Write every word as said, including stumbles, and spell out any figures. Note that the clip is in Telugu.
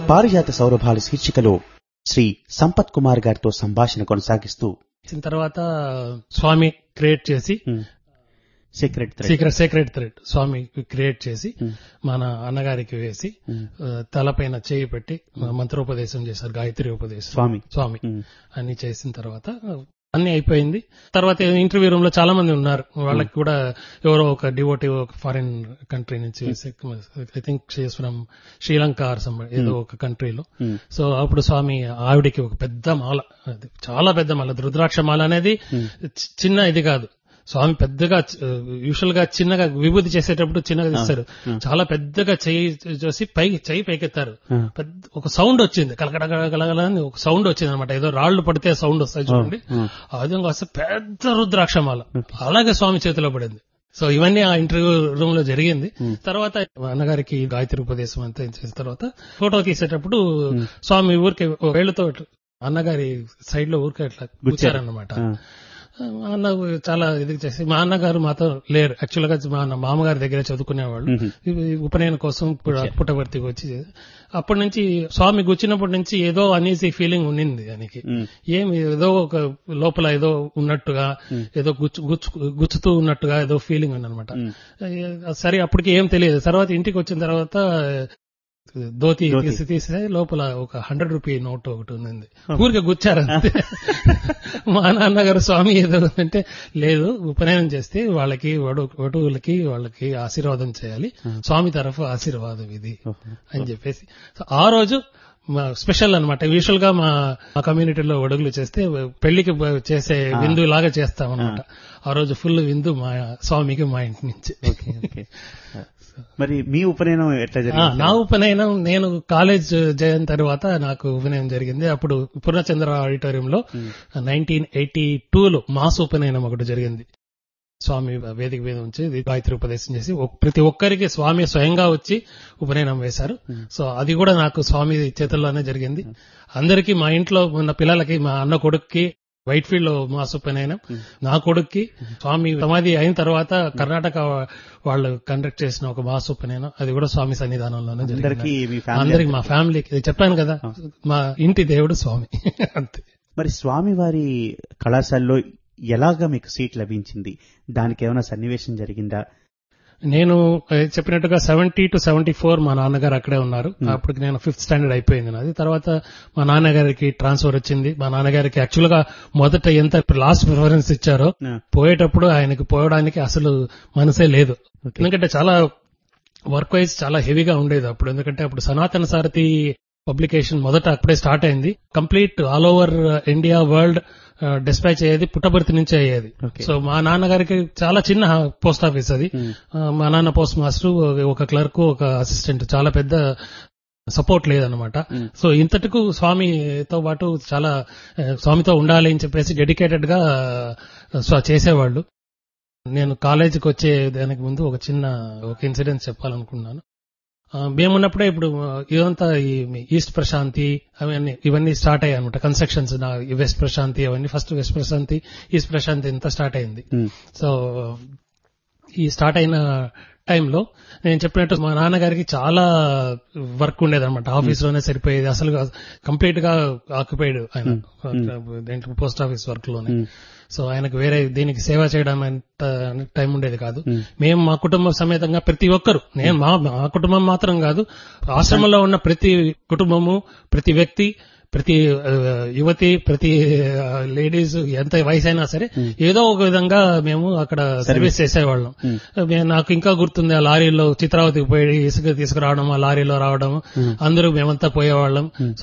పారిజాత సౌరభాల శీర్షికలో శ్రీ సంపత్ కుమార్ గారితో సంభాషణ కొనసాగిస్తూ తర్వాత స్వామి క్రియేట్ చేసి సీక్రెట్ సీక్రెట్ సీక్రెట్ థ్రెడ్ స్వామి క్రియేట్ చేసి మన అన్నగారికి వేసి తలపైన చేయి పెట్టి మంత్రోపదేశం చేశారు, గాయత్రి ఉపదేశం స్వామి స్వామి అన్ని చేసిన తర్వాత అన్ని అయిపోయింది. తర్వాత ఇంటర్వ్యూ రూమ్ లో చాలా మంది ఉన్నారు, వాళ్ళకి కూడా ఎవరో ఒక డివోటీ ఒక ఫారిన్ కంట్రీ నుంచి I think from Sri Lanka are some ఏదో ఒక కంట్రీలో. సో అప్పుడు స్వామి ఆవిడికి ఒక పెద్ద మాల, చాలా పెద్ద మాల, రుద్రాక్ష మాల అనేది చిన్న ఇది కాదు. స్వామి పెద్దగా యూజువల్ గా చిన్నగా విభూతి చేసేటప్పుడు చిన్నగా తీస్తారు, చాలా పెద్దగా చెయ్యి చూసి పైకి చెయ్యి పైకెత్తారు. పెద్ద ఒక సౌండ్ వచ్చింది, కలకడ కలగల అని ఒక సౌండ్ వచ్చింది అనమాట. ఏదో రాళ్లు పడితే సౌండ్ వస్తాయి చూడండి, ఆ విధంగా వస్తే పెద్ద రుద్రాక్షమాల అలాగే స్వామి చేతిలో పడింది. సో ఇవన్నీ ఆ ఇంటర్వ్యూ రూమ్ లో జరిగింది. తర్వాత అన్నగారికి గాయత్రి ఉపదేశం అంతా చేసిన తర్వాత ఫోటో తీసేటప్పుడు స్వామి ఊరికే వేళ్లతో అన్నగారి సైడ్ లో ఊరికే ఇట్లా కూర్చారన్నమాట. అన్న చాలా ఇది చేసి, మా అన్నగారు మాతో లేరు, యాక్చువల్ గా మా మామగారి దగ్గర చదువుకునేవాళ్ళు. ఉపనయన కోసం పుట్టవర్తికి వచ్చి అప్పటి నుంచి స్వామి గుచ్చినప్పటి నుంచి ఏదో అనీజీ ఫీలింగ్ ఉండింది దానికి. ఏం ఏదో ఒక లోపల ఏదో ఉన్నట్టుగా, ఏదో గుచ్చు గుచ్చుతూ ఉన్నట్టుగా ఏదో ఫీలింగ్ ఉందనమాట. సరే అప్పటికి ఏం తెలియదు. తర్వాత ఇంటికి వచ్చిన తర్వాత ధోతి తీసి తీసే లోపల ఒక హండ్రెడ్ రూపీ నోట్ ఒకటి ఉంది, ఊరికే గుచ్చారు. మా నాన్నగారు స్వామి ఏదో అంటే లేదు, ఉపనయనం చేస్తే వాళ్ళకి వటువులకి వాళ్ళకి ఆశీర్వాదం చేయాలి, స్వామి తరఫు ఆశీర్వాదం ఇది అని చెప్పేసి ఆ రోజు స్పెషల్ అనమాట. యూజువల్ గా మా కమ్యూనిటీలో వడుగులు చేస్తే పెళ్లికి చేసే విందు లాగా చేస్తామన్నమాట. ఆ రోజు ఫుల్ విందు మా స్వామికి మా ఇంటి నుంచి. మరి మీ ఉపనయనం ఎట్లా జరిగింది? నా ఉపనయనం నేను కాలేజ్ చేరిన తర్వాత నాకు ఉపనయనం జరిగింది. అప్పుడు పూర్ణచంద్ర ఆడిటోరియంలో నైన్టీన్ ఎయిటీ టూ లో మాస్ ఉపనయనం ఒకటి జరిగింది. స్వామి వేదిక మీద ఉంచి గాయత్రి ఉపదేశం చేసి ప్రతి ఒక్కరికి స్వామి స్వయంగా వచ్చి ఉపనయనం వేశారు. సో అది కూడా నాకు స్వామి చేతుల్లోనే జరిగింది. అందరికీ మా ఇంట్లో ఉన్న పిల్లలకి, మా అన్న కొడుక్కి వైట్ ఫీల్డ్ లో మాస్ ఉపనయనం, నా కొడుక్కి స్వామి సమాధి అయిన తర్వాత కర్ణాటక వాళ్ళు కండక్ట్ చేసిన ఒక మాస్ ఉపనయనం, అది కూడా స్వామి సన్నిధానంలోనే జరిగింది. అందరికి మా ఫ్యామిలీకి చెప్పాను కదా, మా ఇంటి దేవుడు స్వామి. అంతే. మరి స్వామి వారి కళాశాలలో ఎలాగా మీకు సీట్ లభించింది? దానికి ఏమైనా సన్నివేశం జరిగిందా? నేను చెప్పినట్టుగా సెవెంటీ టు సెవెంటీ ఫోర్ మా నాన్నగారు అక్కడే ఉన్నారు. అప్పటికి నేను ఫిఫ్త్ స్టాండర్డ్ అయిపోయింది నాది. తర్వాత మా నాన్నగారికి ట్రాన్స్ఫర్ వచ్చింది. మా నాన్నగారికి యాక్చువల్ గా మొదట ఎంత లాస్ట్ ప్రిఫరెన్స్ ఇచ్చారో, పోయేటప్పుడు ఆయనకి పోవడానికి అసలు మనసే లేదు. ఎందుకంటే చాలా వర్క్ వైజ్ చాలా హెవీగా ఉండేది అప్పుడు. ఎందుకంటే అప్పుడు సనాతన సారథి పబ్లికేషన్ మొదట అప్పుడే స్టార్ట్ అయింది. Complete all over India world dispatch అయ్యేది పుట్టపర్తి నుంచే అయ్యేది. సో మా నాన్నగారికి చాలా చిన్న పోస్ట్ ఆఫీస్ అది. మా నాన్న పోస్ట్ మాస్టర్, ఒక క్లర్క్, ఒక అసిస్టెంట్, చాలా పెద్ద సపోర్ట్ లేదనమాట. సో ఇంతటికు స్వామితో పాటు చాలా స్వామితో ఉండాలి అని చెప్పేసి డెడికేటెడ్ గా చేసేవాళ్ళు. నేను కాలేజీకి వచ్చే దానికి ముందు ఒక చిన్న ఒక ఇన్సిడెంట్ చెప్పాలనుకున్నాను. మేమున్నప్పుడే ఇప్పుడు ఇదంతా ఈ ఈస్ట్ ప్రశాంతి అవన్నీ ఇవన్నీ స్టార్ట్ అయ్యాయి అనమాట. కన్స్ట్రక్షన్స్ వెస్ట్ ప్రశాంతి అవన్నీ, first west Prashanti, east Prashanti ఇంత స్టార్ట్ అయింది. సో ఈ స్టార్ట్ అయిన టైంలో నేను చెప్పినట్టు మా నాన్నగారికి చాలా వర్క్ ఉండేది అనమాట. ఆఫీస్ లోనే సరిపోయేది, అసలు కంప్లీట్ గా ఆక్యుపైడ్ ఆయన దేంట్లో పోస్ట్ ఆఫీస్ వర్క్ లోనే. సో ఆయనకు వేరే దీనికి సేవ చేయడం అంత టైం ఉండేది కాదు. మేము మా కుటుంబం సమేతంగా ప్రతి ఒక్కరు, నేను మా మా కుటుంబం మాత్రం కాదు, ఆశ్రమంలో ఉన్న ప్రతి కుటుంబము, ప్రతి వ్యక్తి, ప్రతి యువతి, ప్రతి లేడీస్, ఎంత వయసు అయినా సరే ఏదో ఒక విధంగా మేము అక్కడ సర్వీస్ చేసేవాళ్ళం. నాకు ఇంకా గుర్తుంది, ఆ లారీలో చిత్రావతికి పోయి ఇసుక తీసుకురావడం, ఆ లారీలో రావడం, అందరూ మేమంతా పోయేవాళ్ళం.